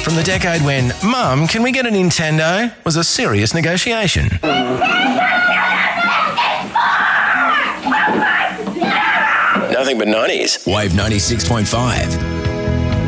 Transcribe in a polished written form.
from the decade when "Mum, can we get a Nintendo?" was a serious negotiation. Nothing but 90s. Wave 96.5.